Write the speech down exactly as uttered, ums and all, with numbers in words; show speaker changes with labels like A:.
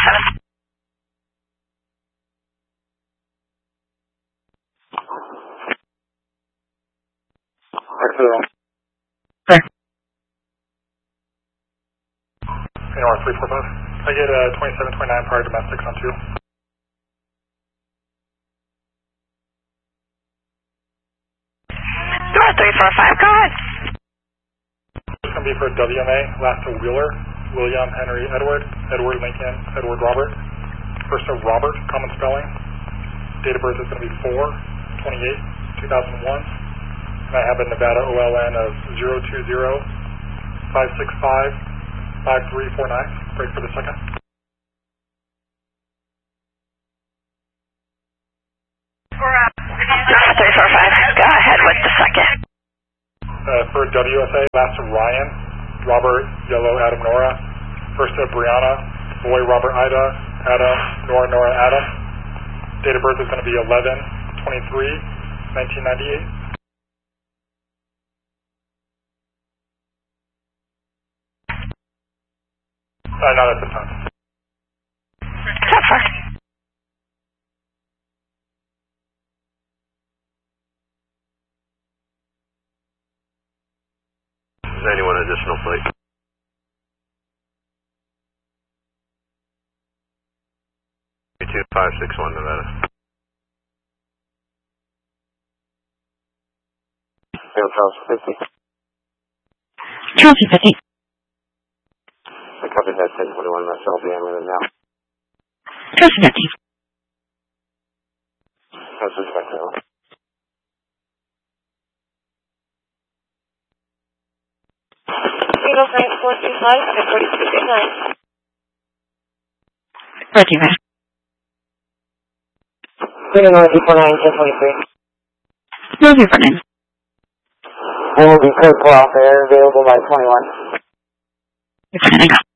A: seven.
B: Clear.
C: Anyone three four five. I get uh, twenty-seven twenty-nine prior domestics on two.
A: three four five, go ahead.
C: It's going to be for W M A, last to Wheeler, William Henry Edward, Edward Lincoln, Edward Robert. First to Robert, common spelling. Date of birth is going to be four twenty-eight two thousand one. And I have a Nevada O L N of zero two zero five six five five three four nine. Break for the second.
A: three four five, go ahead with the second.
C: Uh, for W S A, last to Ryan, Robert, Yellow, Adam, Nora. First to Brianna, Boy, Robert, Ida, Adam, Nora, Nora, Adam. Date of birth is going to be eleven twenty-three nineteen ninety-eight. Uh, not at this time.
A: So far.
D: Is anyone additional flight? two five six one Nevada.
B: Air Charles fifty.
E: Charles fifty.
B: I covered that ten twenty-one myself, yeah, I'm with it now.
E: Charles fifty.
B: That's respect to that.
F: Eagle Frank four two five and forty-two eighty-nine.
E: Roger that.
F: Eagle North two four nine ten twenty-three.
E: Roger for nine.
F: And will be cleared for off air, available by twenty-one.
E: You're fine, I got